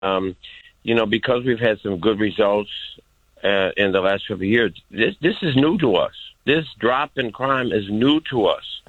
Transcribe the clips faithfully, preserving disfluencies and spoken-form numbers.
um, you know, because we've had some good results uh, in the last couple of years, this this is new to us. This drop in crime is new to us.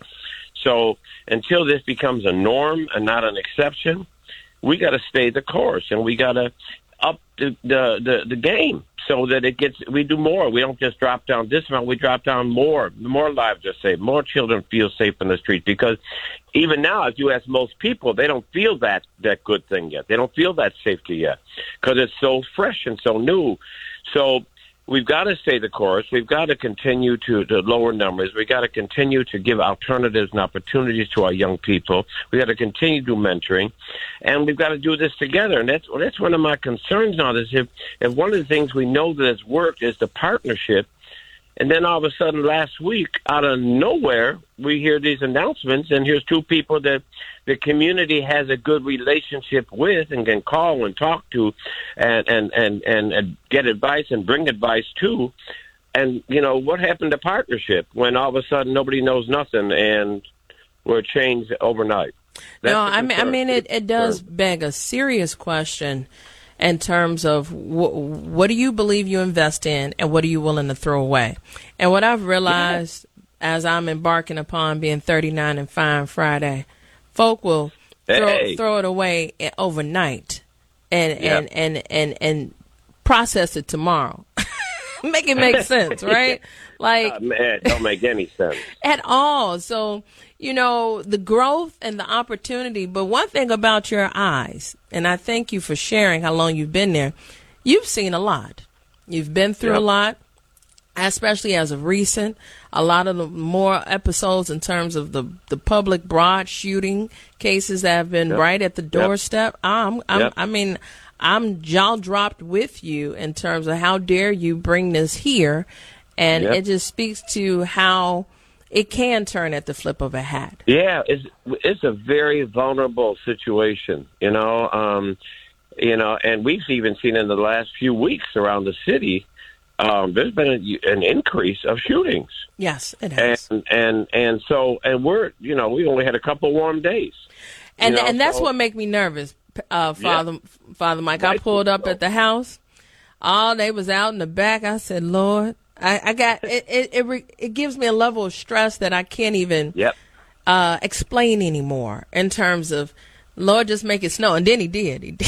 So until this becomes a norm and not an exception, we got to stay the course, and we got to up the, the the the game so that it gets. We do more. We don't just drop down this amount. We drop down more. More lives are saved. More children feel safe in the street, because even now, if you ask most people, they don't feel that that good thing yet. They don't feel that safety yet because it's so fresh and so new. So we've got to stay the course. We've got to continue to, to lower numbers. We've got to continue to give alternatives and opportunities to our young people. We've got to continue to do mentoring. And we've got to do this together. And that's that's one of my concerns now. Is if, if one of the things we know that has worked is the partnership, and then all of a sudden last week, out of nowhere, we hear these announcements, and here's two people that the community has a good relationship with and can call and talk to and, and, and, and, and get advice and bring advice to. And, you know, what happened to partnership when all of a sudden nobody knows nothing and we're changed overnight? That's no, I mean, I mean, it, it does beg a serious question in terms of wh- what do you believe you invest in and what are you willing to throw away? And what I've realized yeah. as I'm embarking upon being thirty-nine and fine Friday, folk will throw, hey. throw it away overnight and, yep. and, and, and, and process it tomorrow. Make it make sense, right? Like, uh, man, it don't make any sense at all. So, you know, the growth and the opportunity. But one thing about your eyes, and I thank you for sharing how long you've been there, you've seen a lot. You've been through yep. a lot, especially as of recent. A lot of the more episodes in terms of the, the public broad shooting cases that have been yep. right at the doorstep. Yep. I'm, I'm, yep. I mean, I'm jaw dropped with you in terms of how dare you bring this here. And yep. it just speaks to how it can turn at the flip of a hat. Yeah, it's it's a very vulnerable situation, you know. Um, you know, and we've even seen in the last few weeks around the city, um, there's been a, an increase of shootings. Yes, it has. And and and so and we're you know we only had a couple warm days, and you know, and that's so, what make me nervous, uh, Father yeah. Father Mike. I pulled up at the house. All they was out in the back. I said, Lord. I, I got it. It, it, re, it gives me a level of stress that I can't even yep. uh, explain anymore. In terms of, Lord, just make it snow, and then He did. He did.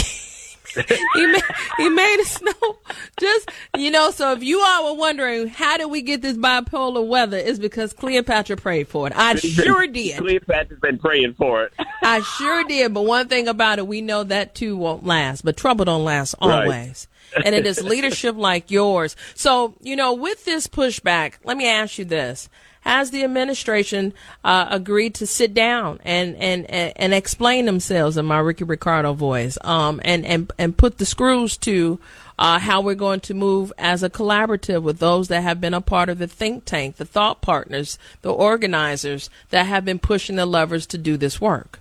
he made He made it snow. Just you know. So if you all were wondering how did we get this bipolar weather, it's because Cleopatra prayed for it. I sure did. Cleopatra's been praying for it. I sure did. But one thing about it, we know that too won't last. But trouble don't last always. Right. And it is leadership like yours. So, you know, with this pushback, let me ask you this. Has the administration uh, agreed to sit down and, and, and, and explain themselves in my Ricky Ricardo voice um, and, and, and put the screws to uh, how we're going to move as a collaborative with those that have been a part of the think tank, the thought partners, the organizers that have been pushing the levers to do this work?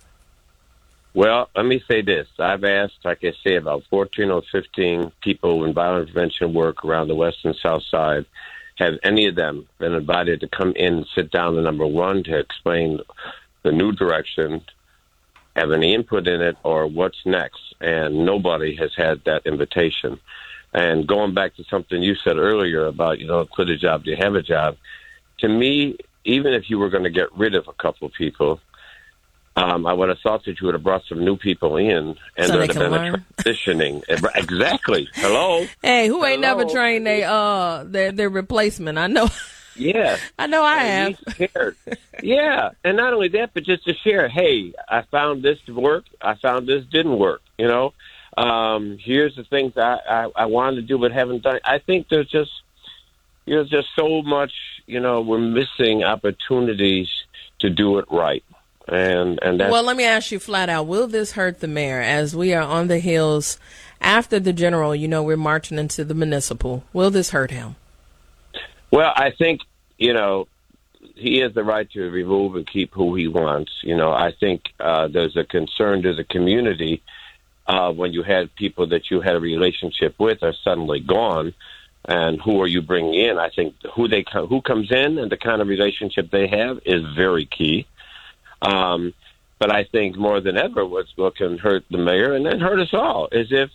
Well, let me say this. I've asked, like I say, about fourteen or fifteen people in violence prevention work around the west and south side. Have any of them been invited to come in and sit down, the number one, to explain the new direction, have any input in it, or what's next? And nobody has had that invitation. And going back to something you said earlier about, you know, quit a job, do you have a job? To me, even if you were going to get rid of a couple of people, Um, I would have thought that you would have brought some new people in, and so there would have been learn. a transitioning. Exactly. Hello. Hey, who ain't Hello. never trained they uh their their replacement? I know. Yeah. I know. I and have. Shared. Yeah, and not only that, but just to share. Hey, I found this to work. I found this didn't work. You know, um, here's the things I, I I wanted to do but haven't done. I think there's just there's just so much. You know, we're missing opportunities to do it right. And and that's, well, let me ask you flat out: will this hurt the mayor as we are on the hills after the general? You know, we're marching into the municipal. Will this hurt him? Well, I think you know he has the right to remove and keep who he wants. You know, I think uh, there's a concern to the community uh, when you had people that you had a relationship with are suddenly gone, and who are you bringing in? I think who they who comes in and the kind of relationship they have is very key. Um, but I think more than ever, what's what can hurt the mayor and then hurt us all is if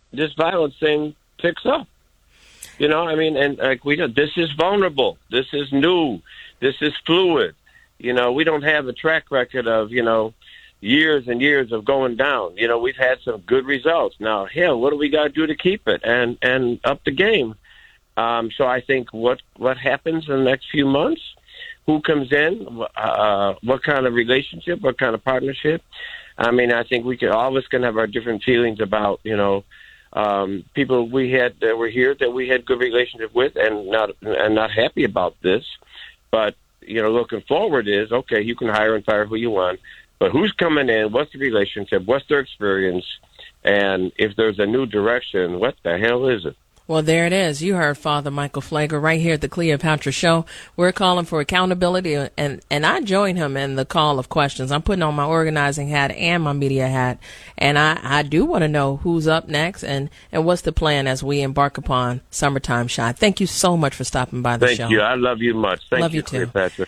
this violence thing picks up. You know, I mean, and like we got, this is vulnerable. This is new. This is fluid. You know, we don't have a track record of, you know, years and years of going down. You know, we've had some good results. Now, hell, what do we got to do to keep it and, and up the game? Um, so I think what, what happens in the next few months, who comes in, uh, what kind of relationship, what kind of partnership. I mean, I think we could, all of us can have our different feelings about, you know, um, people we had that were here that we had good relationship with and not, and not happy about this. But, you know, looking forward is, okay, you can hire and fire who you want, but who's coming in, what's the relationship, what's their experience, and if there's a new direction, what the hell is it? Well, there it is. You heard Father Michael Pfleger right here at the Cleopatra Show. We're calling for accountability, and, and I join him in the call of questions. I'm putting on my organizing hat and my media hat, and I, I do want to know who's up next and, and what's the plan as we embark upon Summertime Shy. Thank you so much for stopping by the Thank show. Thank you. I love you much. Thank love you, you too. Cleopatra.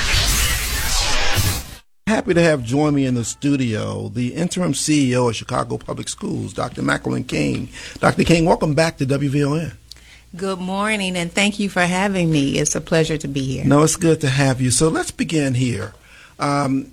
Happy to have join me in the studio the interim C E O of Chicago Public Schools, Doctor Macklin King. Doctor King, welcome back to W V O N. Good morning, and thank you for having me. It's a pleasure to be here. No, it's good to have you. So let's begin here. Um,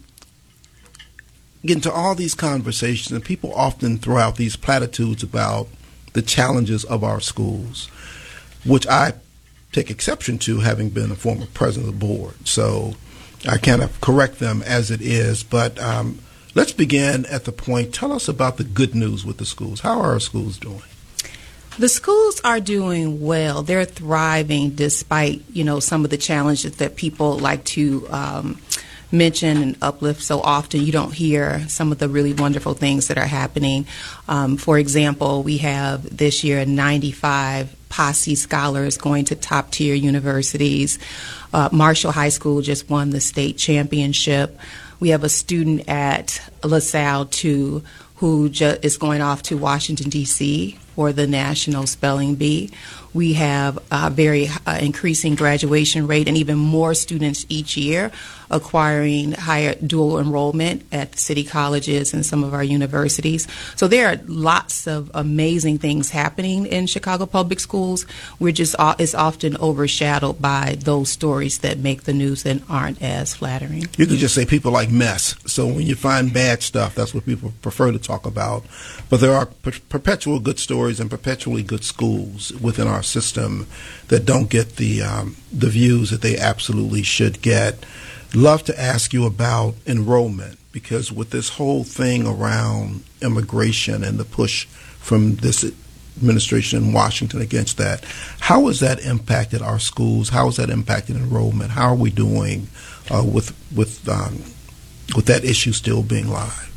get into all these conversations, and people often throw out these platitudes about the challenges of our schools, which I take exception to, having been a former president of the board. So I kind of correct them as it is, but um, let's begin at the point. Tell us about the good news with the schools. How are our schools doing? The schools are doing well. They're thriving despite, you know, some of the challenges that people like to um, mention and uplift so often. You don't hear some of the really wonderful things that are happening. Um, for example, we have this year ninety-five Posse scholars going to top tier universities. Uh, Marshall High School just won the state championship. We have a student at LaSalle too who ju- is going off to Washington, D C for the National Spelling Bee. We have a very uh, increasing graduation rate and even more students each year acquiring higher dual enrollment at the city colleges and some of our universities. So there are lots of amazing things happening in Chicago Public Schools. We're just uh, it's often overshadowed by those stories that make the news and aren't as flattering. You could just say people like mess. So when you find bad stuff, that's what people prefer to talk about. But there are per- perpetual good stories and perpetually good schools within our system that don't get the um, the views that they absolutely should get. Love to ask you about enrollment, because with this whole thing around immigration and the push from this administration in Washington against that, how has that impacted our schools? How has that impacted enrollment? How are we doing uh, with with um, with that issue still being live?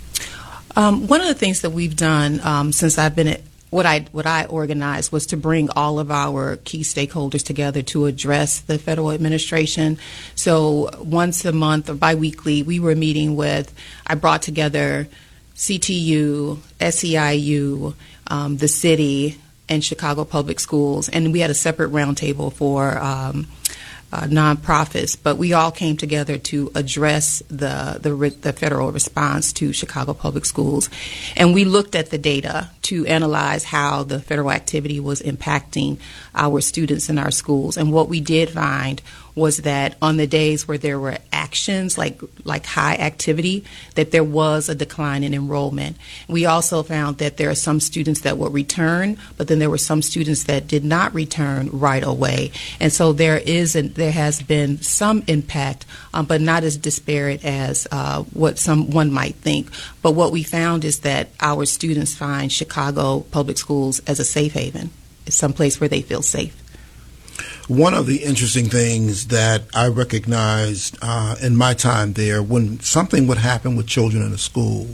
Um, one of the things that we've done um, since I've been at What I what I organized was to bring all of our key stakeholders together to address the federal administration. So once a month or biweekly, we were meeting with, I brought together C T U, S E I U, um, the city, and Chicago Public Schools, and we had a separate roundtable for um, uh, nonprofits. But we all came together to address the, the the federal response to Chicago Public Schools, and we looked at the data to analyze how the federal activity was impacting our students in our schools. And what we did find was that on the days where there were actions like like high activity, that there was a decline in enrollment. We also found that there are some students that would return, but then there were some students that did not return right away. And so there is a, there has been some impact, um, but not as disparate as uh, what someone might think. But what we found is that our students find Chicago Public Schools as a safe haven. It's someplace where they feel safe. One of the interesting things that I recognized uh, in my time there, when something would happen with children in a school,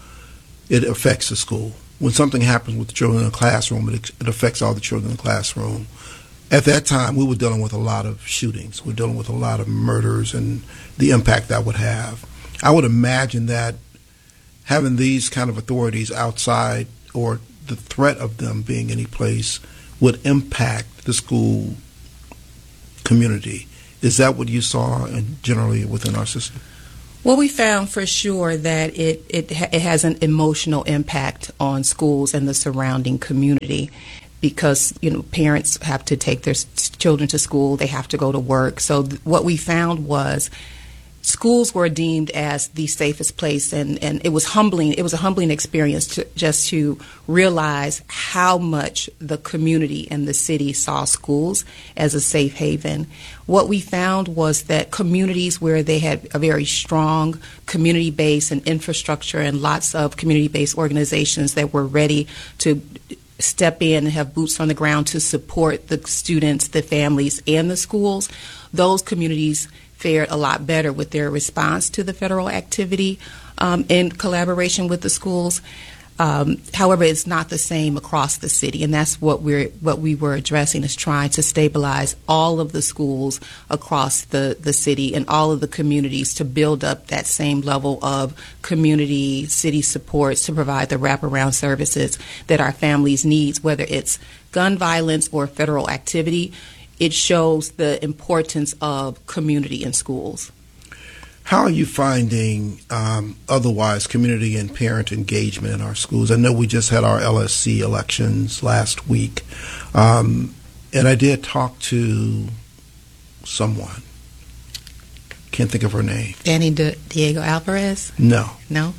it affects the school. When something happens with the children in a classroom, it, it affects all the children in the classroom. At that time, we were dealing with a lot of shootings. We were dealing with a lot of murders and the impact that would have. I would imagine that having these kind of authorities outside, or the threat of them being any place, would impact the school community. Is that what you saw and generally within our system? Well, we found for sure that it, it, ha- it has an emotional impact on schools and the surrounding community because, you know, parents have to take their s- children to school, they have to go to work. So th- what we found was schools were deemed as the safest place, and, and it was humbling. It was a humbling experience to, just to realize how much the community and the city saw schools as a safe haven. What we found was that communities where they had a very strong community base and infrastructure and lots of community-based organizations that were ready to step in and have boots on the ground to support the students, the families, and the schools, those communities fared a lot better with their response to the federal activity um, in collaboration with the schools. Um, however, it's not the same across the city, and that's what we're what we were addressing, is trying to stabilize all of the schools across the, the city and all of the communities to build up that same level of community city supports to provide the wraparound services that our families need, whether it's gun violence or federal activity. It shows the importance of community in schools. How are you finding um, otherwise community and parent engagement in our schools? I know we just had our L S C elections last week, um, and I did talk to someone. Can't think of her name. Danny De- Diego Alvarez? No. No?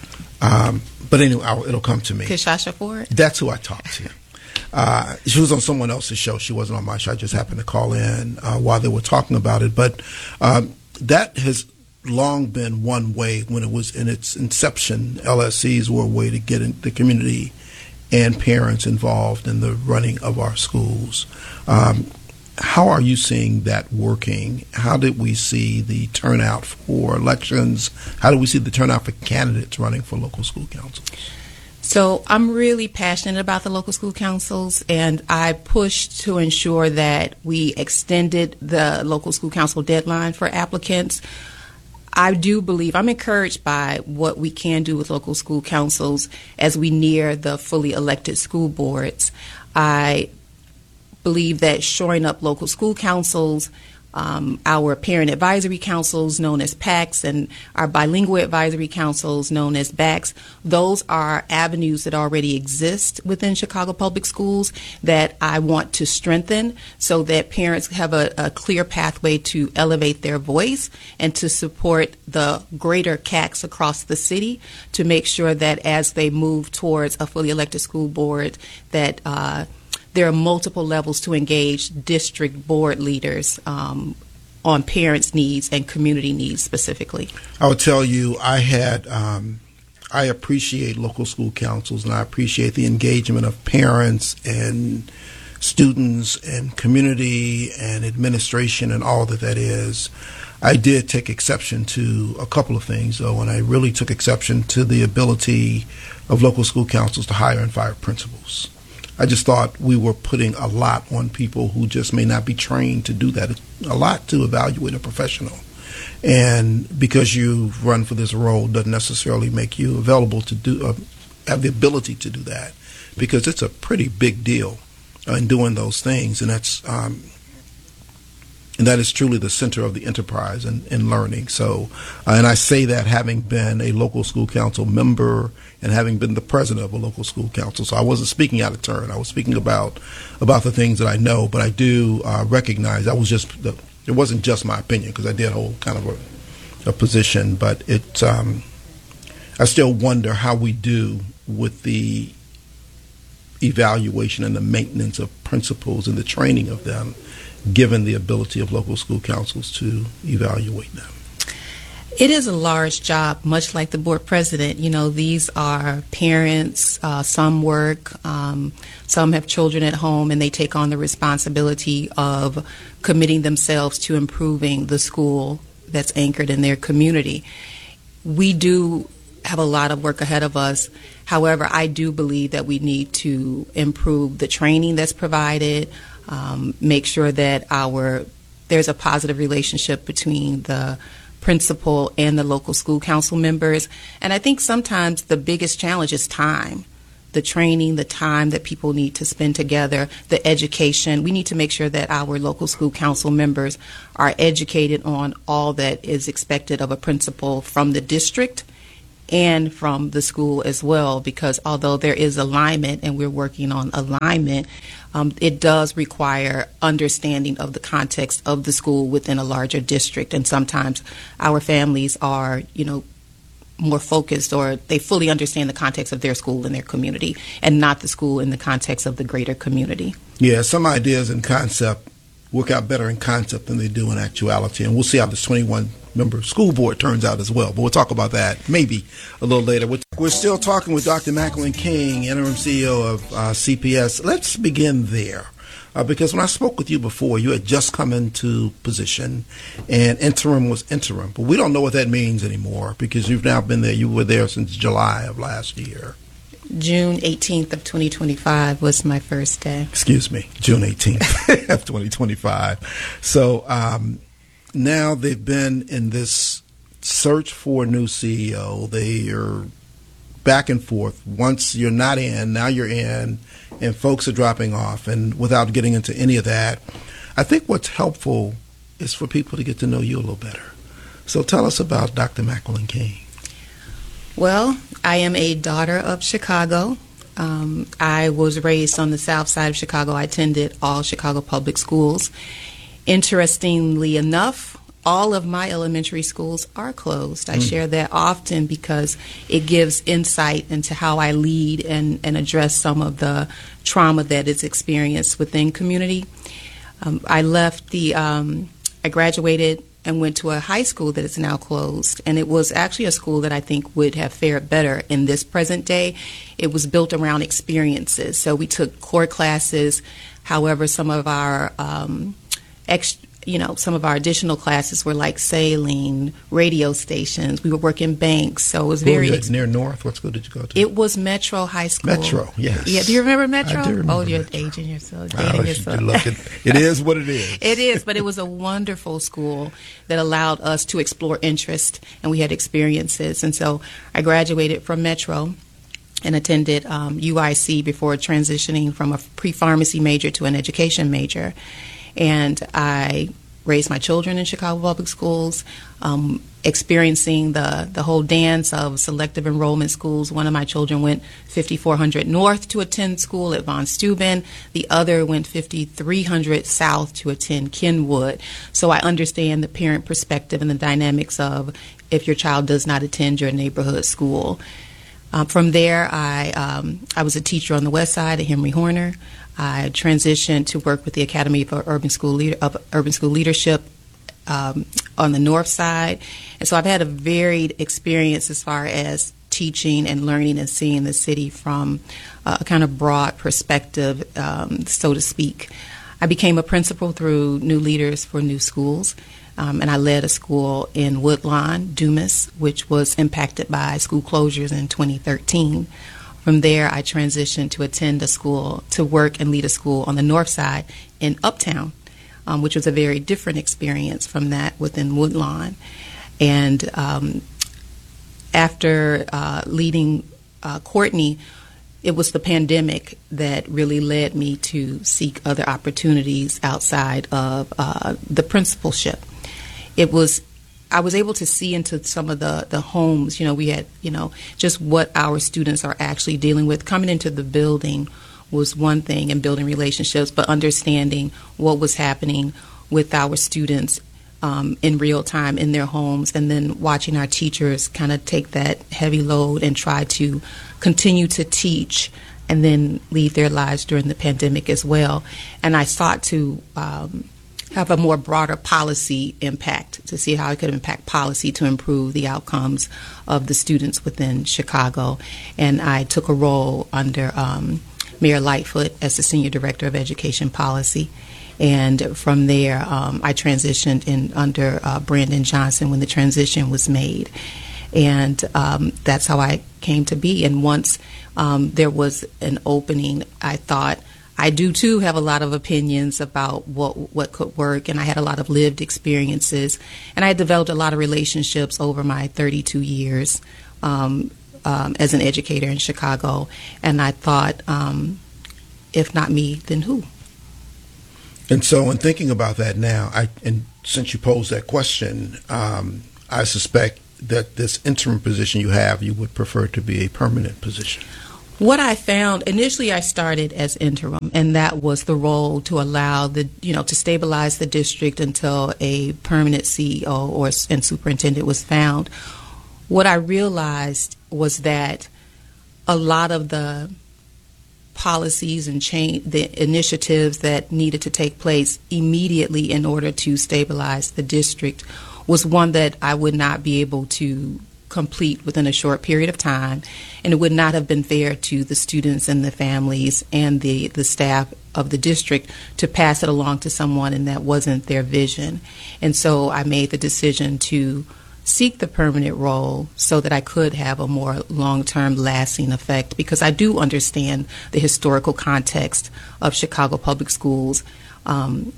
Um, but anyway, I'll, it'll come to me. Kishasha Ford? That's who I talked to. Uh, she was on someone else's show. She wasn't on my show. I just happened to call in uh, while they were talking about it. But um, that has long been one way. When it was in its inception, L S Cs were a way to get in the community and parents involved in the running of our schools. Um, how are you seeing that working? How did we see the turnout for elections? How did we see the turnout for candidates running for local school councils? So I'm really passionate about the local school councils, and I pushed to ensure that we extended the local school council deadline for applicants. I do believe, I'm encouraged by what we can do with local school councils as we near the fully elected school boards. I believe that shoring up local school councils, Um, our parent advisory councils known as PACs and our bilingual advisory councils known as B A Cs, those are avenues that already exist within Chicago Public Schools that I want to strengthen so that parents have a, a clear pathway to elevate their voice and to support the greater C A Cs across the city to make sure that as they move towards a fully elected school board that uh, there are multiple levels to engage district board leaders um, on parents' needs and community needs specifically. I would tell you, I had, um, I appreciate local school councils, and I appreciate the engagement of parents and students and community and administration and all that that is. I did take exception to a couple of things, though, and I really took exception to the ability of local school councils to hire and fire principals. I just thought we were putting a lot on people who just may not be trained to do that. It's a lot to evaluate a professional. And because you run for this role doesn't necessarily make you available to do, uh, have the ability to do that, because it's a pretty big deal uh, in doing those things. And that's um, and that is truly the center of the enterprise and, and learning. So, uh, and I say that having been a local school council member and having been the president of a local school council. So I wasn't speaking out of turn. I was speaking about about the things that I know, but I do uh, recognize that was just the, it wasn't just my opinion, because I did hold kind of a, a position, but it um, I still wonder how we do with the evaluation and the maintenance of principals and the training of them, given the ability of local school councils to evaluate them. It is a large job, much like the board president. You know, these are parents, uh, some work, um, some have children at home, and they take on the responsibility of committing themselves to improving the school that's anchored in their community. We do have a lot of work ahead of us. However, I do believe that we need to improve the training that's provided, um, make sure that our there's a positive relationship between the principal and the local school council members. And I think sometimes the biggest challenge is time. the training, the time that people need to spend together, the education. We need to make sure that our local school council members are educated on all that is expected of a principal from the district and from the school as well, because although there is alignment and we're working on alignment, um, it does require understanding of the context of the school within a larger district. And sometimes our families are, you know, more focused, or they fully understand the context of their school and their community and not the school in the context of the greater community. Yeah, some ideas in concept work out better in concept than they do in actuality. And we'll see how this twenty-one member school board turns out as well. But we'll talk about that maybe a little later. We're still talking with Doctor Macklin King, interim C E O of uh, C P S. Let's begin there. Uh, because when I spoke with you before, you had just come into position, and interim was interim. But we don't know what that means anymore because you've now been there. You were there since July of last year. June eighteenth of twenty twenty-five was my first day. Excuse me, June eighteenth of twenty twenty-five. So um, now they've been in this search for a new C E O. They are back and forth. Once you're not in, now you're in, and folks are dropping off. And without getting into any of that, I think what's helpful is for people to get to know you a little better. So tell us about Doctor Macklin King. Well, I am a daughter of Chicago. Um, I was raised on the south side of Chicago. I attended all Chicago public schools. Interestingly enough, all of my elementary schools are closed. I mm. share that often because it gives insight into how I lead and, and address some of the trauma that is experienced within community. Um, I left the, um, I graduated and went to a high school that is now closed. And it was actually a school that I think would have fared better in this present day. It was built around experiences. So we took core classes. However, some of our um, ex- you know, some of our additional classes were like sailing, radio stations. We were working banks, so it was Where very were you at? Near North. What school did you go to? It was Metro High School. Metro, yes. Yeah, do you remember Metro? I do remember oh, you're Metro. aging yourself, dating oh, yourself. Look at, it is what it is. It is, but it was a wonderful school that allowed us to explore interest, and we had experiences. And so I graduated from Metro and attended um, U I C before transitioning from a pre-pharmacy major to an education major. And I raised my children in Chicago public schools, um, experiencing the, the whole dance of selective enrollment schools. One of my children went fifty-four hundred North to attend school at Von Steuben. The other went fifty-three hundred South to attend Kenwood. So I understand the parent perspective and the dynamics of if your child does not attend your neighborhood school. Um, from there, I um, I was a teacher on the west side at Henry Horner. I transitioned to work with the Academy for Urban School Leader, of Urban School Leadership um, on the north side. And so I've had a varied experience as far as teaching and learning and seeing the city from a kind of broad perspective, um, so to speak. I became a principal through New Leaders for New Schools. Um, and I led a school in Woodlawn, Dumas, which was impacted by school closures in twenty thirteen. From there, I transitioned to attend a school, to work and lead a school on the north side in Uptown, um, which was a very different experience from that within Woodlawn. And um, after uh, leading uh, Courtney, it was the pandemic that really led me to seek other opportunities outside of uh, the principalship. It was, I was able to see into some of the, the homes, you know, we had, you know, just what our students are actually dealing with. Coming into the building was one thing, and building relationships, but understanding what was happening with our students um, in real time in their homes, and then watching our teachers kind of take that heavy load and try to continue to teach and then lead their lives during the pandemic as well. And I sought to um, have a more broader policy impact to see how I could impact policy to improve the outcomes of the students within Chicago. And I took a role under um, Mayor Lightfoot as the Senior Director of Education Policy. And from there, um, I transitioned in under uh, Brandon Johnson when the transition was made. And um, that's how I came to be. And once um, there was an opening, I thought, I do, too, have a lot of opinions about what what could work, and I had a lot of lived experiences. And I had developed a lot of relationships over my thirty-two years um, um, as an educator in Chicago, and I thought, um, if not me, then who? And so in thinking about that now, I, and since you posed that question, um, I suspect that this interim position you have, you would prefer to be a permanent position. What I found, initially I started as interim, and that was the role to allow the, you know, to stabilize the district until a permanent C E O or and superintendent was found. What I realized was that a lot of the policies and change, the initiatives that needed to take place immediately in order to stabilize the district was one that I would not be able to complete within a short period of time, and it would not have been fair to the students and the families and the, the staff of the district to pass it along to someone and that wasn't their vision. And so I made the decision to seek the permanent role so that I could have a more long-term lasting effect, because I do understand the historical context of Chicago Public Schools um,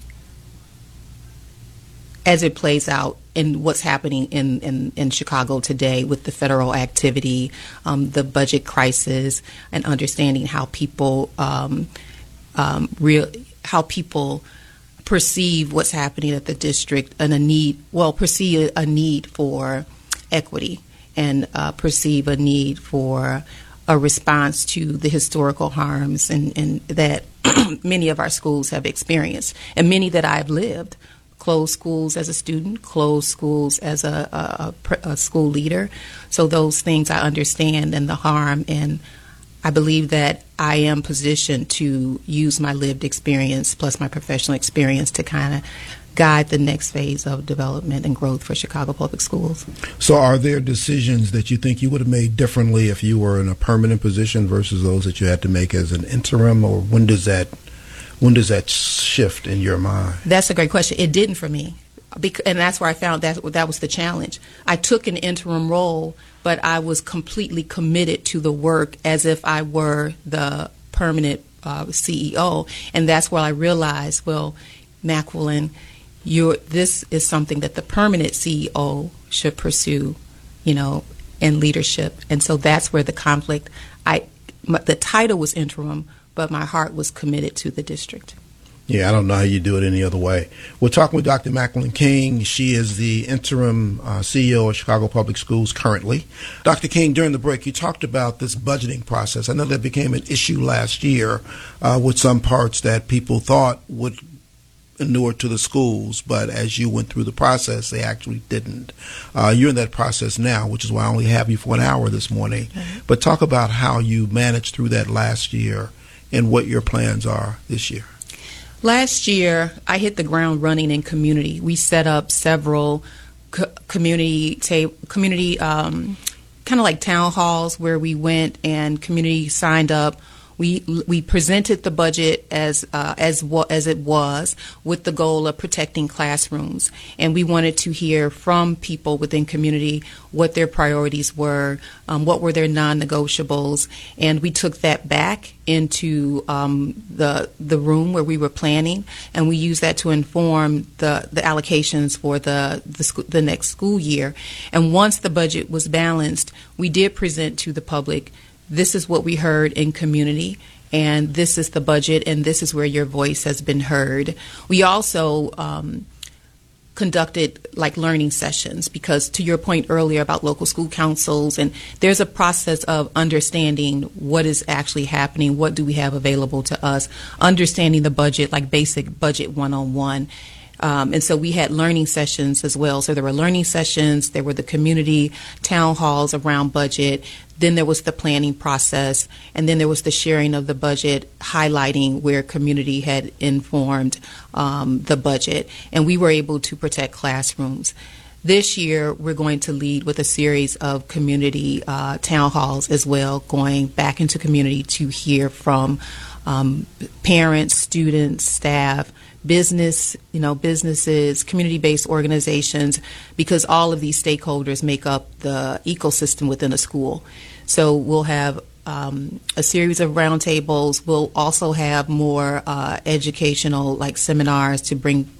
as it plays out in what's happening in, in, in Chicago today with the federal activity, um, the budget crisis, and understanding how people um, um, real how people perceive what's happening at the district and a need, well, perceive a need for equity and uh, perceive a need for a response to the historical harms and, and that many of our schools have experienced, and many that I've lived. Closed schools as a student, closed schools as a, a, a school leader. So those things I understand and the harm, and I believe that I am positioned to use my lived experience plus my professional experience to kind of guide the next phase of development and growth for Chicago Public Schools. So are there decisions that you think you would have made differently if you were in a permanent position versus those that you had to make as an interim, or when does that When does that shift in your mind? That's a great question. It didn't for me, Bec- and that's where I found that that was the challenge. I took an interim role, but I was completely committed to the work as if I were the permanent uh, C E O, and that's where I realized, well, Macquillan, you're, this is something that the permanent C E O should pursue, you know, in leadership, and so that's where the conflict. I, my, the title was interim, but my heart was committed to the district. Yeah, I don't know how you do it any other way. We're talking with Doctor Macquillan King. She is the interim uh, C E O of Chicago Public Schools currently. Doctor King, during the break, you talked about this budgeting process. I know that became an issue last year uh, with some parts that people thought would inure to the schools, but as you went through the process, they actually didn't. Uh, you're in that process now, which is why I only have you for an hour this morning. Mm-hmm. But talk about how you managed through that last year and what your plans are this year. Last year, I hit the ground running in community. We set up several co- community ta- community um, kind of like town halls where we went and community signed up. We we presented the budget as uh, as what as it was, with the goal of protecting classrooms, and we wanted to hear from people within community what their priorities were, um, what were their non-negotiables, and we took that back into um, the the room where we were planning, and we used that to inform the the allocations for the the, sc- the next school year. And once the budget was balanced, we did present to the public, this is what we heard in community, and this is the budget, and this is where your voice has been heard. We also um, conducted like learning sessions, because to your point earlier about local school councils, and there's a process of understanding what is actually happening, what do we have available to us, understanding the budget, like basic budget one-on-one. Um, and so we had learning sessions as well. So there were learning sessions, there were the community town halls around budget, then there was the planning process, and then there was the sharing of the budget, highlighting where community had informed um, the budget. And we were able to protect classrooms. This year, we're going to lead with a series of community uh, town halls as well, going back into community to hear from um, parents, students, staff, business, you know, businesses, community-based organizations, because all of these stakeholders make up the ecosystem within a school. So we'll have um, a series of roundtables. We'll also have more uh, educational, like seminars, to bring uh,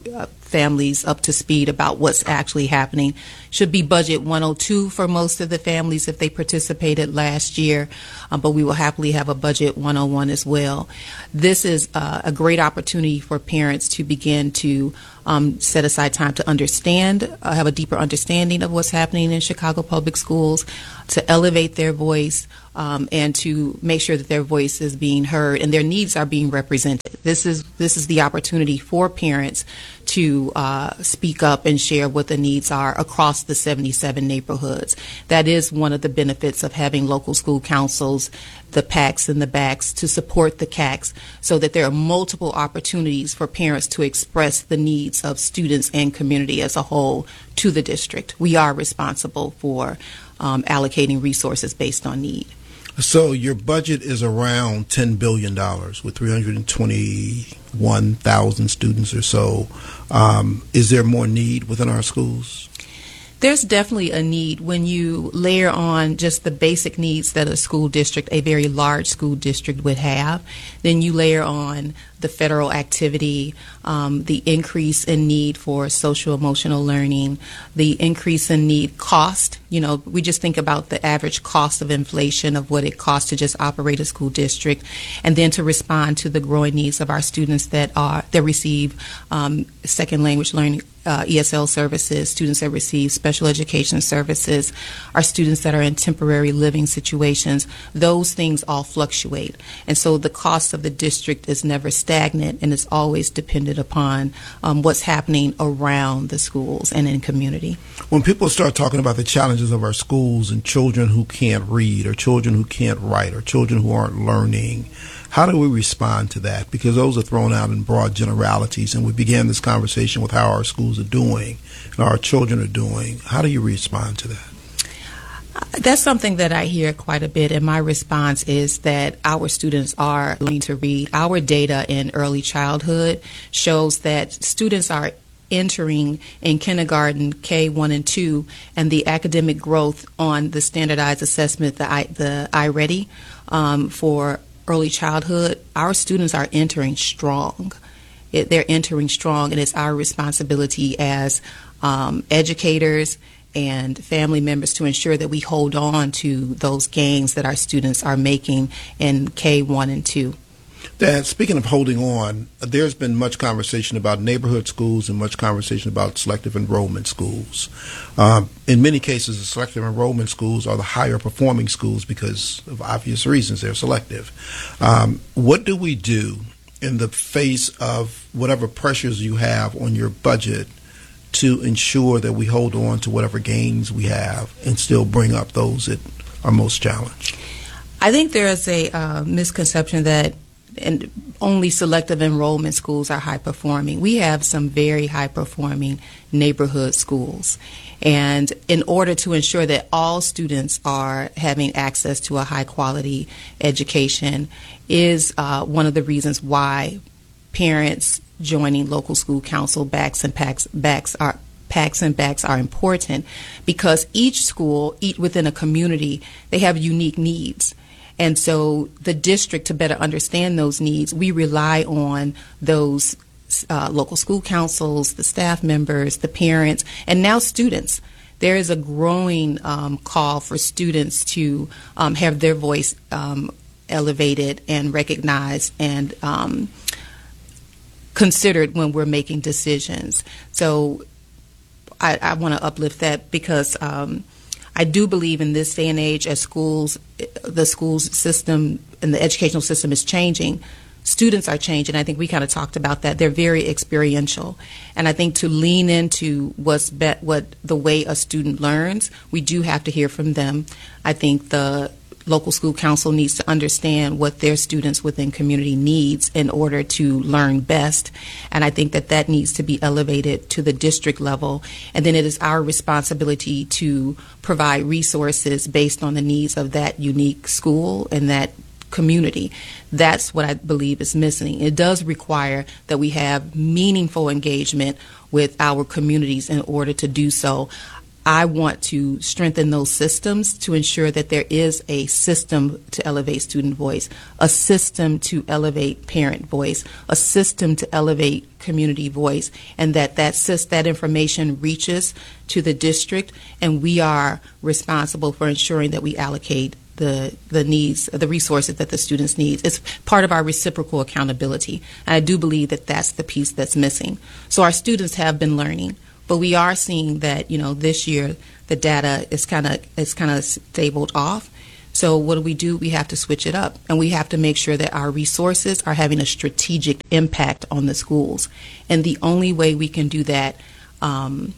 families up to speed about what's actually happening. Should be budget one oh two for most of the families if they participated last year, um, but we will happily have a budget one oh one as well. This is uh, a great opportunity for parents to begin to um, set aside time to understand, uh, have a deeper understanding of what's happening in Chicago Public Schools, to elevate their voice, um, and to make sure that their voice is being heard and their needs are being represented. This is this is the opportunity for parents to uh, speak up and share what the needs are across the seventy-seven neighborhoods. That is one of the benefits of having local school councils, the PACs and the B A Cs, to support the C A Cs, so that there are multiple opportunities for parents to express the needs of students and community as a whole to the district. We are responsible for um, allocating resources based on need. So your budget is around ten billion dollars with three hundred twenty-one thousand students or so. Um, is there more need within our schools? There's definitely a need when you layer on just the basic needs that a school district, a very large school district, would have. Then you layer on the federal activity, um, the increase in need for social emotional learning, the increase in need cost. You know, we just think about the average cost of inflation of what it costs to just operate a school district, and then to respond to the growing needs of our students that are that receive um, second language learning. Uh, E S L services, students that receive special education services, our students that are in temporary living situations. Those things all fluctuate. And so the cost of the district is never stagnant, and it's always dependent upon um, what's happening around the schools and in community. When people start talking about the challenges of our schools and children who can't read or children who can't write or children who aren't learning, how do we respond to that? Because those are thrown out in broad generalities, and we began this conversation with how our schools are doing and our children are doing. How do you respond to that? That's something that I hear quite a bit, and my response is that our students are learning to read. Our data in early childhood shows that students are entering in kindergarten, K one and two, and the academic growth on the standardized assessment, the I, the iReady, um, for early childhood, our students are entering strong. It, they're entering strong, and it's our responsibility as um, educators and family members to ensure that we hold on to those gains that our students are making in K one and two. Dad, speaking of holding on, there's been much conversation about neighborhood schools and much conversation about selective enrollment schools. Um, in many cases, the selective enrollment schools are the higher performing schools because of obvious reasons. They're selective. Um, what do we do in the face of whatever pressures you have on your budget to ensure that we hold on to whatever gains we have and still bring up those that are most challenged? I think there is a uh, misconception that and only selective enrollment schools are high performing. We have some very high performing neighborhood schools. And in order to ensure that all students are having access to a high quality education is uh, one of the reasons why parents joining local school council B A Cs and PACs, B A Cs are PACs and B A Cs are important, because each school, each within a community, they have unique needs. And so the district, to better understand those needs, we rely on those uh, local school councils, the staff members, the parents, and now students. There is a growing um, call for students to um, have their voice um, elevated and recognized and um, considered when we're making decisions. So I, I want to uplift that, because um, I do believe in this day and age, as schools, the schools system and the educational system is changing, students are changing. I think we kind of talked about that. They're very experiential. And I think to lean into what's be- what the way a student learns, we do have to hear from them. I think the local school council needs to understand what their students within community needs in order to learn best. And I think that that needs to be elevated to the district level. And then it is our responsibility to provide resources based on the needs of that unique school and that community. That's what I believe is missing. It does require that we have meaningful engagement with our communities in order to do so. I want to strengthen those systems to ensure that there is a system to elevate student voice, a system to elevate parent voice, a system to elevate community voice, and that that, that information reaches to the district, and we are responsible for ensuring that we allocate the the needs, the resources that the students need. It's part of our reciprocal accountability. And I do believe that that's the piece that's missing. So our students have been learning. But we are seeing that, you know, this year the data is kind of is kind of stabled off. So what do we do? We have to switch it up, and we have to make sure that our resources are having a strategic impact on the schools. And the only way we can do that um,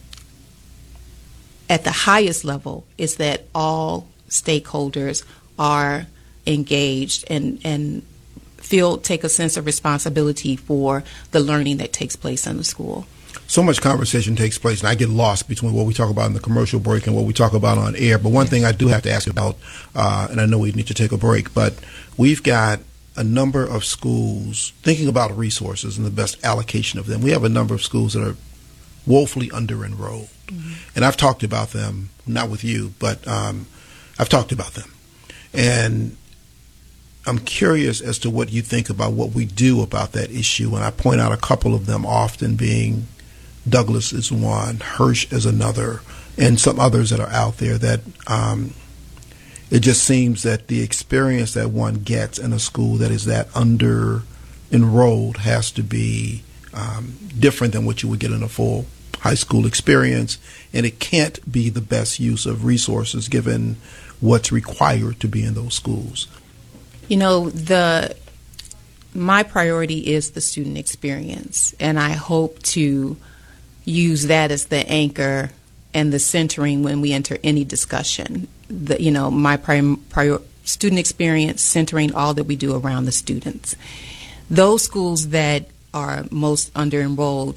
at the highest level is that all stakeholders are engaged and and feel take a sense of responsibility for the learning that takes place in the school. So much conversation takes place, and I get lost between what we talk about in the commercial break and what we talk about on air. But one thing I do have to ask you about, uh, and I know we need to take a break, but we've got a number of schools thinking about resources and the best allocation of them. We have a number of schools that are woefully under-enrolled. Mm-hmm. And I've talked about them, not with you, but um, I've talked about them. And I'm curious as to what you think about what we do about that issue. And I point out a couple of them, often being Douglas is one, Hirsch is another, and some others that are out there that um, it just seems that the experience that one gets in a school that is that under-enrolled has to be um, different than what you would get in a full high school experience, and it can't be the best use of resources given what's required to be in those schools. You know, the my priority is the student experience, and I hope to use that as the anchor and the centering when we enter any discussion. The, you know, my prior, prior student experience centering all that we do around the students. Those schools that are most under-enrolled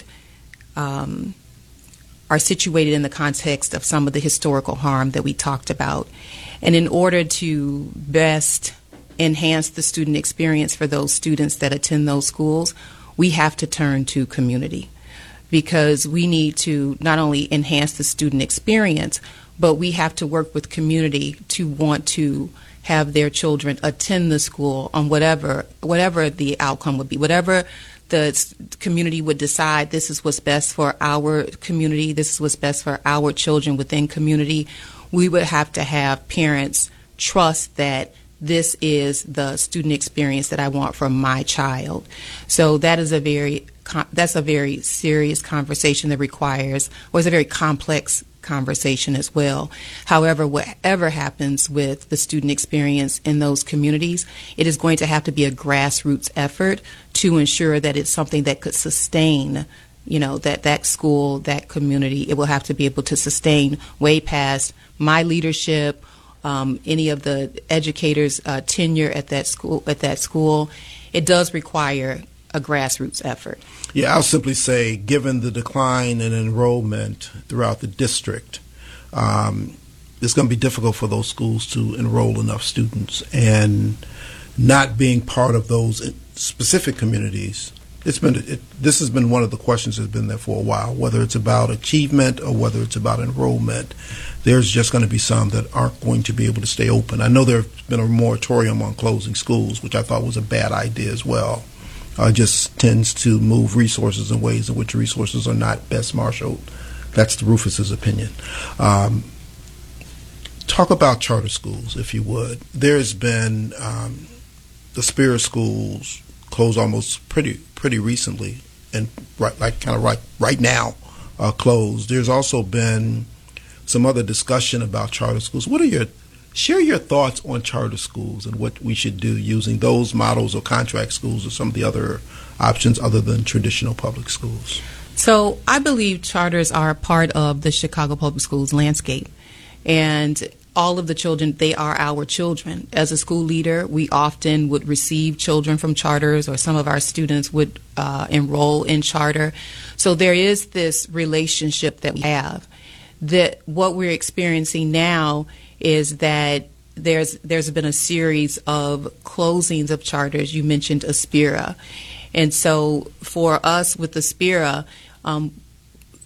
um, are situated in the context of some of the historical harm that we talked about. And in order to best enhance the student experience for those students that attend those schools, we have to turn to community, because we need to not only enhance the student experience, but we have to work with community to want to have their children attend the school on whatever whatever the outcome would be, whatever the community would decide. This is what's best for our community, this is what's best for our children within community. We would have to have parents trust that this is the student experience that I want for my child. So that is a very that's a very serious conversation that requires, or is a very complex conversation as well. However, whatever happens with the student experience in those communities, it is going to have to be a grassroots effort to ensure that it's something that could sustain, you know, that that school, that community. It will have to be able to sustain way past my leadership, um, any of the educators' uh, tenure at that school. At that school, it does require a grassroots effort. Yeah, I'll simply say, given the decline in enrollment throughout the district, um, it's going to be difficult for those schools to enroll enough students. And not being part of those specific communities, it's been it, this has been one of the questions that's been there for a while, whether it's about achievement or whether it's about enrollment. There's just going to be some that aren't going to be able to stay open. I know there's been a moratorium on closing schools, which I thought was a bad idea as well. Uh, just tends to move resources in ways in which resources are not best marshaled. That's Rufus's opinion. Um, talk about charter schools, if you would. There's been um, the Spirit schools closed almost pretty pretty recently, and right like kind of right right now uh, closed. There's also been some other discussion about charter schools. What are your Share your thoughts on charter schools and what we should do using those models or contract schools or some of the other options other than traditional public schools. So I believe charters are a part of the Chicago Public Schools landscape. And all of the children, they are our children. As a school leader, we often would receive children from charters, or some of our students would uh, enroll in charter. So there is this relationship that we have. That what we're experiencing now is that there's there's been a series of closings of charters. You mentioned Aspira. And so for us with Aspira, um,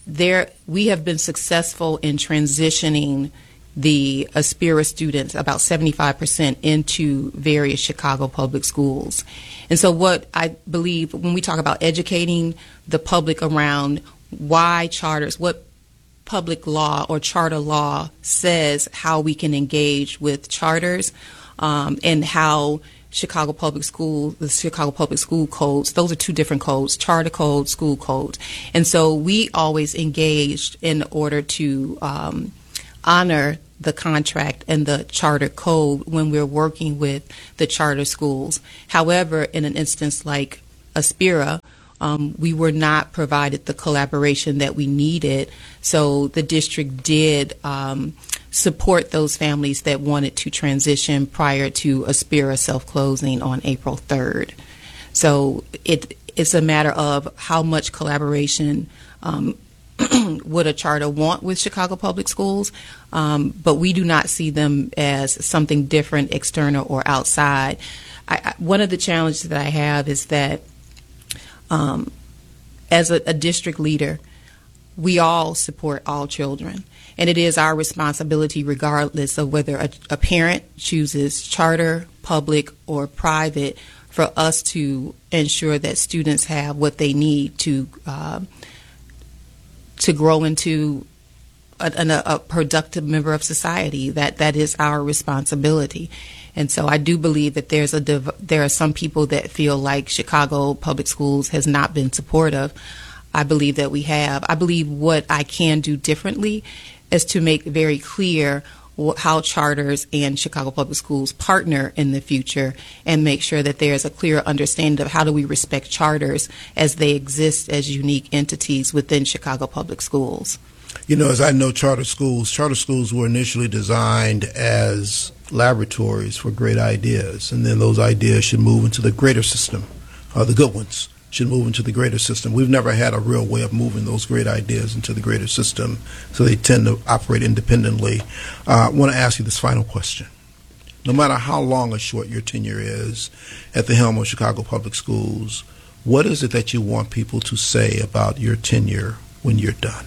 there we have been successful in transitioning the Aspira students, about seventy-five percent, into various Chicago public schools. And so what I believe when we talk about educating the public around why charters, what public law or charter law says how we can engage with charters, um, and how Chicago Public School, the Chicago Public School codes, those are two different codes, charter code, school codes. And so we always engaged in order to um, honor the contract and the charter code when we're working with the charter schools. However, in an instance like Aspira, um, we were not provided the collaboration that we needed. So the district did um, support those families that wanted to transition prior to Aspira self-closing on April third. So it it's a matter of how much collaboration um, would a charter want with Chicago Public Schools, um, but we do not see them as something different, external, or outside. I, I, one of the challenges that I have is that um, as a, a district leader, we all support all children, and it is our responsibility, regardless of whether a, a parent chooses charter, public, or private, for us to ensure that students have what they need to uh, to grow into a, a, a productive member of society. That that is our responsibility. And so I do believe that there's a div- there are some people that feel like Chicago Public Schools has not been supportive. I believe that we have. I believe what I can do differently is to make very clear how charters and Chicago Public Schools partner in the future, and make sure that there's a clear understanding of how do we respect charters as they exist as unique entities within Chicago Public Schools. You know, as I know, charter schools, charter schools were initially designed as laboratories for great ideas, and then those ideas should move into the greater system, uh, the good ones should move into the greater system. We've never had a real way of moving those great ideas into the greater system, so they tend to operate independently. Uh, I want to ask you this final question. No matter how long or short your tenure is at the helm of Chicago Public Schools, what is it that you want people to say about your tenure when you're done?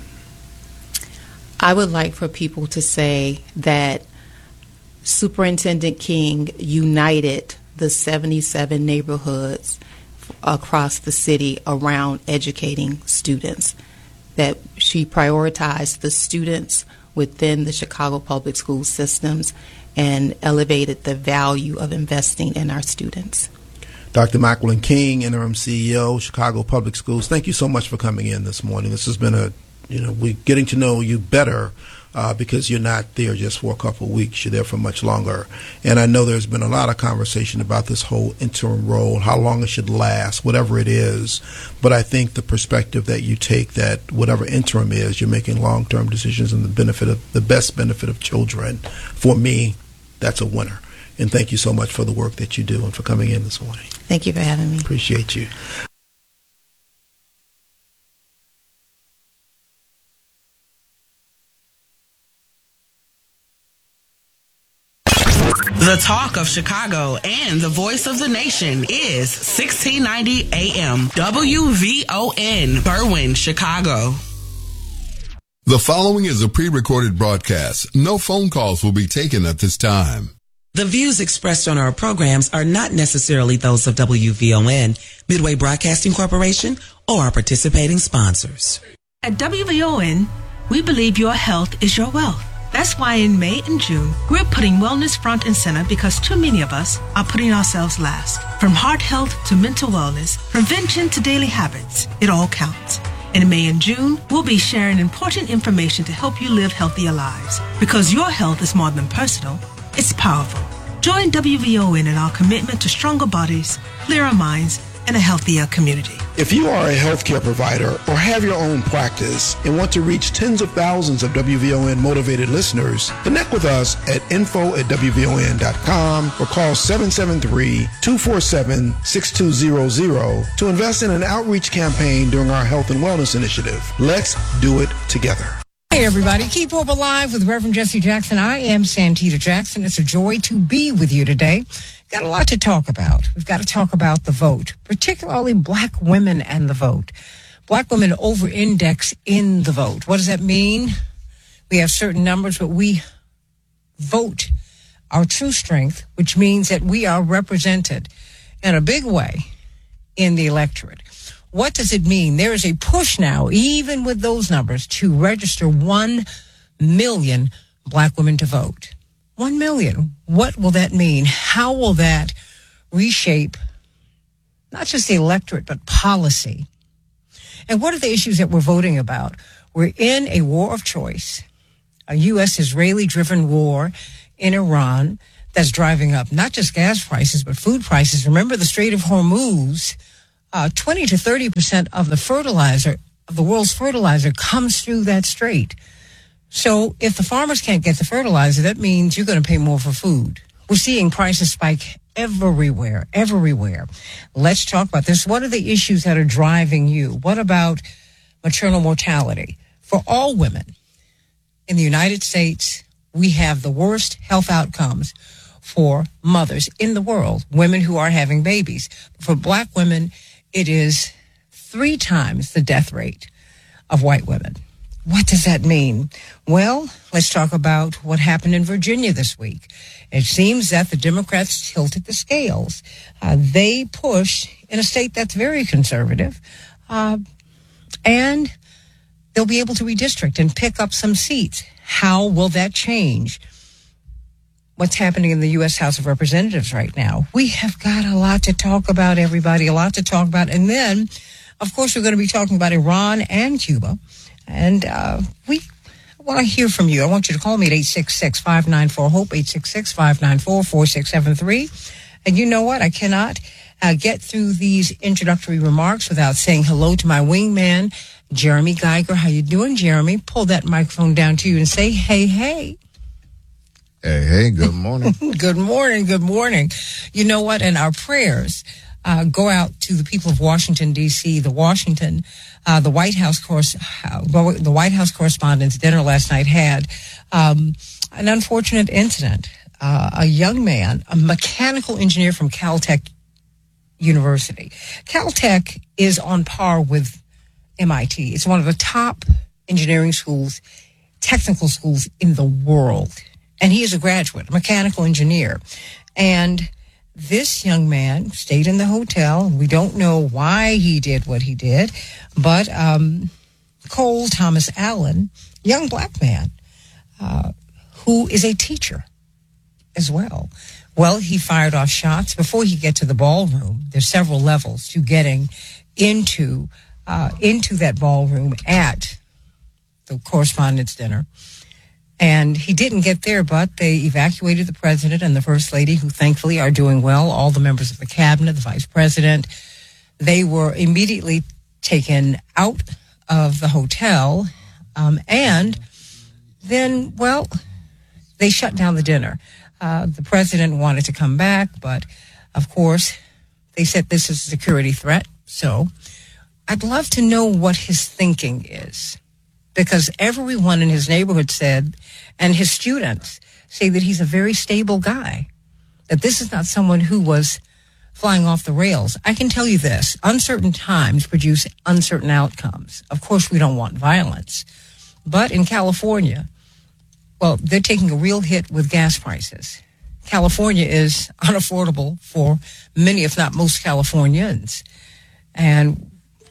I would like for people to say that Superintendent King united the seventy-seven neighborhoods across the city around educating students, that she prioritized the students within the Chicago Public School systems and elevated the value of investing in our students. Doctor Mackwilyn King, Interim C E O, Chicago Public Schools, thank you so much for coming in this morning. This has been a, you know, we're getting to know you better uh, because you're not there just for a couple of weeks. You're there for much longer. And I know there's been a lot of conversation about this whole interim role, how long it should last, whatever it is. But I think the perspective that you take, that whatever interim is, you're making long-term decisions in the benefit of the best benefit of children. For me, that's a winner. And thank you so much for the work that you do and for coming in this morning. Thank you for having me. Appreciate you. The talk of Chicago and the voice of the nation is sixteen ninety A M W V O N, Berwyn, Chicago. The following is a pre-recorded broadcast. No phone calls will be taken at this time. The views expressed on our programs are not necessarily those of W V O N, Midway Broadcasting Corporation, or our participating sponsors. At W V O N, we believe your health is your wealth. That's why in May and June, we're putting wellness front and center, because too many of us are putting ourselves last. From heart health to mental wellness, prevention to daily habits, it all counts. In May and June, we'll be sharing important information to help you live healthier lives. Because your health is more than personal, it's powerful. Join W V O N in our commitment to stronger bodies, clearer minds, and a healthier community. If you are a healthcare provider or have your own practice and want to reach tens of thousands of W V O N motivated listeners, connect with us at info at W V O N dot com or call seven seven three, two four seven, six two zero zero to invest in an outreach campaign during our health and wellness initiative. Let's do it together. Hey everybody, Keep Hope Alive with Reverend Jesse Jackson. I am Santita Jackson. It's a joy to be with you today. Got a lot to talk about. We've got to talk about the vote, particularly black women and the vote. Black women over-index in the vote. What does that mean? We have certain numbers, but we vote our true strength, which means that we are represented in a big way in the electorate. What does it mean? There is a push now, even with those numbers, to register one million black women to vote. One million. What will that mean? How will that reshape not just the electorate, but policy? And what are the issues that we're voting about? We're in a war of choice, a U S Israeli-driven war in Iran that's driving up not just gas prices, but food prices. Remember the Strait of Hormuz, uh, twenty to thirty percent of the fertilizer, of the world's fertilizer comes through that strait. So if the farmers can't get the fertilizer, that means you're going to pay more for food. We're seeing prices spike everywhere, everywhere. Let's talk about this. What are the issues that are driving you? What about maternal mortality? For all women in the United States, we have the worst health outcomes for mothers in the world, women who are having babies. For black women, it is three times the death rate of white women. What does that mean? Well, let's talk about what happened in Virginia this week. It seems that the Democrats tilted the scales. Uh, they pushed in a state that's very conservative, uh, and they'll be able to redistrict and pick up some seats. How will that change what's happening in the U S House of Representatives right now? We have got a lot to talk about, everybody, a lot to talk about. And then, of course, we're going to be talking about Iran and Cuba. And uh, we want to hear from you. I want you to call me at eight six six, five nine four, HOPE, eight six six, five nine four, four six seven three. And you know what? I cannot uh, get through these introductory remarks without saying hello to my wingman, Jeremy Geiger. How you doing, Jeremy? Pull that microphone down to you and say, hey, hey. Hey, hey, good morning. Good morning, good morning. You know what? And our prayers uh, go out to the people of Washington, D C, the Washington Uh, the White House course, uh, the White House Correspondents' Dinner last night had um, an unfortunate incident. Uh, a young man, a mechanical engineer from Caltech University. Caltech is on par with M I T. It's one of the top engineering schools, technical schools in the world. And he is a graduate, a mechanical engineer. And this young man stayed in the hotel. We don't know why he did what he did, but um, Cole Thomas Allen, young black man, uh, who is a teacher as well. Well, he fired off shots before he get to the ballroom. There's several levels to getting into uh, into that ballroom at the Correspondents' Dinner. And he didn't get there, but they evacuated the president and the first lady, who thankfully are doing well, all the members of the cabinet, the vice president. They were immediately taken out of the hotel. Um, and then, well, they shut down the dinner. Uh, the president wanted to come back, but of course, they said this is a security threat. So I'd love to know what his thinking is, because everyone in his neighborhood said, and his students say, that he's a very stable guy, that this is not someone who was flying off the rails. I can tell you this, uncertain times produce uncertain outcomes. Of course, we don't want violence. But in California, well, they're taking a real hit with gas prices. California is unaffordable for many, if not most, Californians. And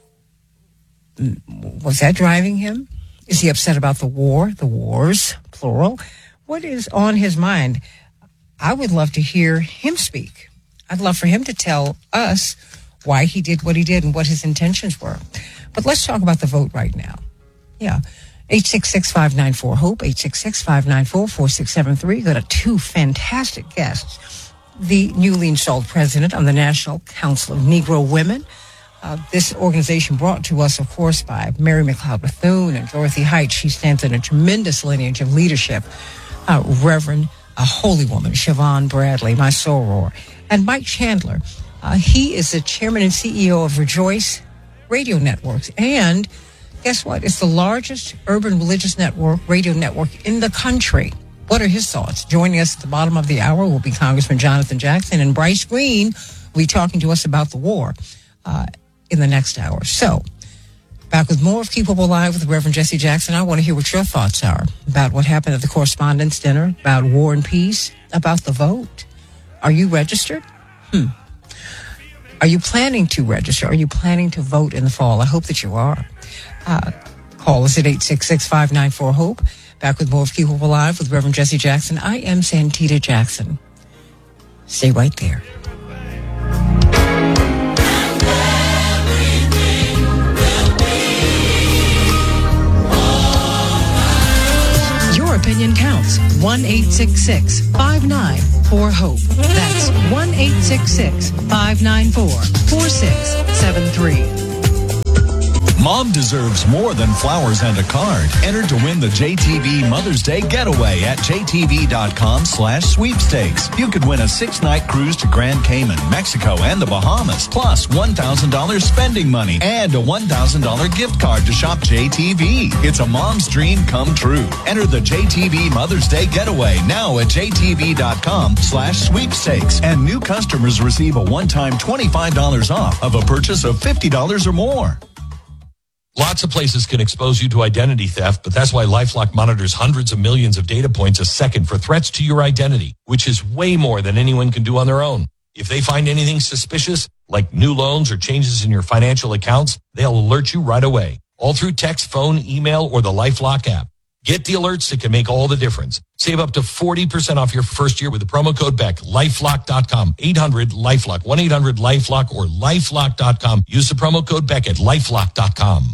was that driving him? Is he upset about the war, the wars, plural? What is on his mind? I would love to hear him speak. I'd love for him to tell us why he did what he did and what his intentions were. But let's talk about the vote right now. Yeah. eight six six, five nine four, HOPE, eight six six, five nine four, four six seven three. Got a two fantastic guests. The newly installed president of the National Council of Negro Women. Uh, this organization brought to us, of course, by Mary McLeod Bethune and Dorothy Height. She stands in a tremendous lineage of leadership. Uh, Reverend, a holy woman, Siobhan Bradley, my soror, and Mike Chandler. Uh, he is the chairman and C E O of Rejoice Radio Networks. And guess what? It's the largest urban religious network, radio network in the country. What are his thoughts? Joining us at the bottom of the hour will be Congressman Jonathan Jackson, and Bryce Green will be talking to us about the war uh, in the next hour. So Back with more of Keep Hope Alive with Reverend Jesse Jackson. I want to hear what your thoughts are about what happened at the Correspondents' Dinner, about War and Peace, about the vote. Are you registered? Hmm. Are you planning to register? Are you planning to vote in the fall? I hope that you are. Uh, call us at eight six six, five nine four, HOPE. Back with more of Keep Hope Alive with Reverend Jesse Jackson. I am Santita Jackson. Stay right there. Your opinion counts. one eight six six, five nine four, HOPE. That's one eight six six, five nine four, four six seven three. Mom deserves more than flowers and a card. Enter to win the J T B Mother's Day Getaway at jtb.com slash sweepstakes. You could win a six-night cruise to Grand Cayman, Mexico, and the Bahamas, plus one thousand dollars spending money and a one thousand dollars gift card to shop J T B. It's a mom's dream come true. Enter the J T B Mother's Day Getaway now at jtb.com slash sweepstakes. And new customers receive a one-time twenty-five dollars off of a purchase of fifty dollars or more. Lots of places can expose you to identity theft, but that's why LifeLock monitors hundreds of millions of data points a second for threats to your identity, which is way more than anyone can do on their own. If they find anything suspicious, like new loans or changes in your financial accounts, they'll alert you right away, all through text, phone, email, or the LifeLock app. Get the alerts that can make all the difference. Save up to forty percent off your first year with the promo code Beck. lifelock dot com, eight hundred LifeLock, one eight hundred LifeLock, or lifelock dot com. Use the promo code Beck at lifelock dot com.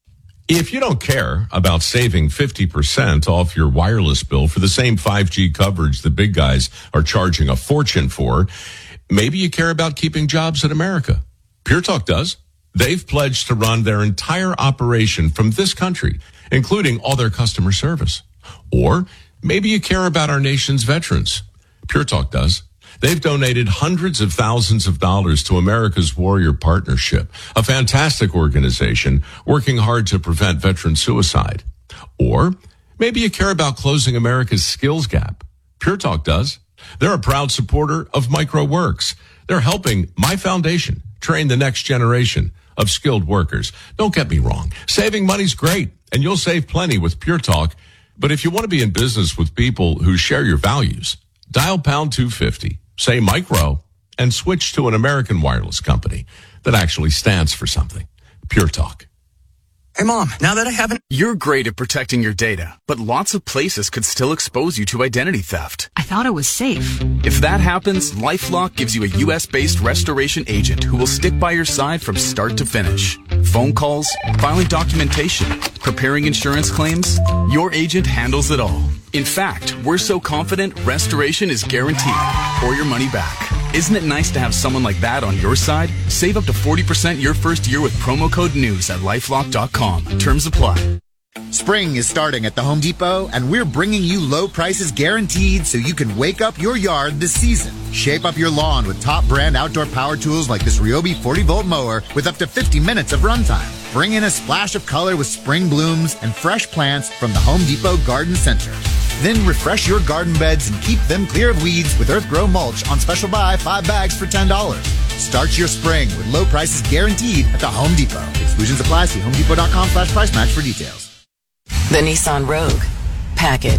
If you don't care about saving fifty percent off your wireless bill for the same five G coverage the big guys are charging a fortune for, maybe you care about keeping jobs in America. Pure Talk does. They've pledged to run their entire operation from this country, including all their customer service. Or maybe you care about our nation's veterans. Pure Talk does. They've donated hundreds of thousands of dollars to America's Warrior Partnership, a fantastic organization working hard to prevent veteran suicide. Or maybe you care about closing America's skills gap. Pure Talk does. They're a proud supporter of MicroWorks. They're helping my foundation train the next generation of skilled workers. Don't get me wrong. Saving money's great, and you'll save plenty with Pure Talk. But if you want to be in business with people who share your values, dial pound two fifty. Say micro, and switch to an American wireless company that actually stands for something. Pure Talk. Hey, Mom, now that I haven't... You're great at protecting your data, but lots of places could still expose you to identity theft. I thought it was safe. If that happens, LifeLock gives you a U S-based restoration agent who will stick by your side from start to finish. Phone calls, filing documentation, preparing insurance claims, your agent handles it all. In fact, we're so confident restoration is guaranteed or your money back. Isn't it nice to have someone like that on your side? Save up to forty percent your first year with promo code NEWS at lifelock dot com. Terms apply. Spring is starting at the Home Depot, and we're bringing you low prices guaranteed so you can wake up your yard this season. Shape up your lawn with top brand outdoor power tools like this Ryobi forty volt mower with up to fifty minutes of runtime. Bring in a splash of color with spring blooms and fresh plants from the Home Depot Garden Center. Then refresh your garden beds and keep them clear of weeds with EarthGrow mulch on special buy, five bags for ten dollars. Start your spring with low prices guaranteed at the Home Depot. Exclusions apply. See homedepot.com slash price match for details. The Nissan Rogue. Pack it.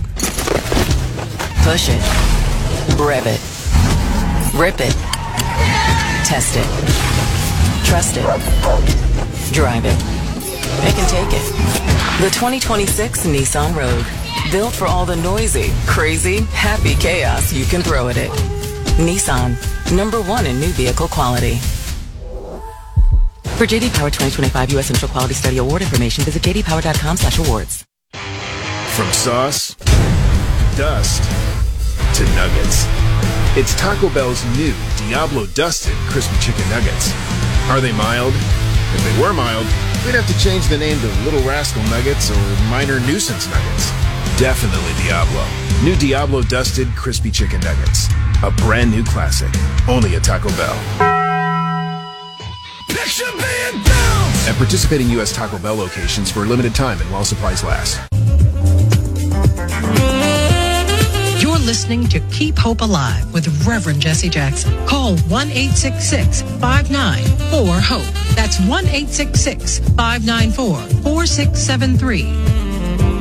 Push it. Rev it. Rip it. Test it. Trust it. Drive it. It can take it. The twenty twenty-six Nissan Rogue. Built for all the noisy, crazy, happy chaos you can throw at it. Nissan. Number one in new vehicle quality. For J D Power twenty twenty-five U S Central Quality Study Award information, visit j d power dot com slash awards. From sauce, dust, to nuggets. It's Taco Bell's new Diablo Dusted Crispy Chicken Nuggets. Are they mild? If they were mild, we'd have to change the name to Little Rascal Nuggets or Minor Nuisance Nuggets. Definitely Diablo. New Diablo Dusted Crispy Chicken Nuggets. A brand new classic. Only at Taco Bell. Picture being built! At participating U S Taco Bell locations for a limited time and while supplies last. You're listening listening to Keep Hope Alive with Reverend Jesse Jackson. Call one eight six six, five nine four, HOPE. That's one eight six six, five nine four, four six seven three.